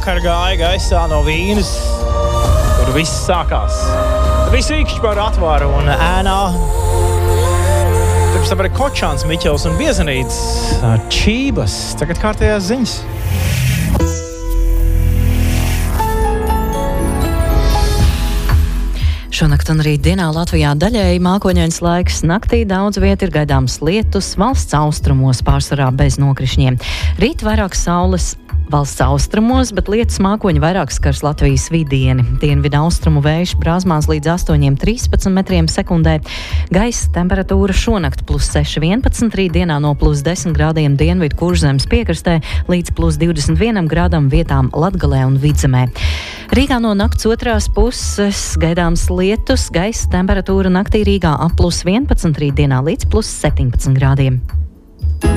vakar gāja gaisā no Vīnas, kur viss sākās. Visi īkšķi par atvaru un ēnā. Pirms tam arī Kočāns, Miķels un Biezenīts Čības. Tagad kārtējās ziņas. Šonakt un rīt dienā Latvijā daļēji mākoņains laiks. Naktī daudz viet ir gaidāms lietus, valsts austrumos pārsvarā bez nokrišņiem. Rīt vairāk saules valsts austrumos, bet lietus mākoņi vairāk skars Latvijas vidieni. Dienvidu austrumu vējš brāzmās līdz 8–13 metriem sekundē. Gaisa temperatūra šonakt +6–11, rītdienā no +10 grādiem dienvidu Kurzemes piekrastē līdz +21 grādam vietām Latgalē un Vidzemē. Rīgā no nakts otrās puses gaidāms lietus, gaisa temperatūra naktī Rīgā ap +11, rītdienā līdz +17 grādiem.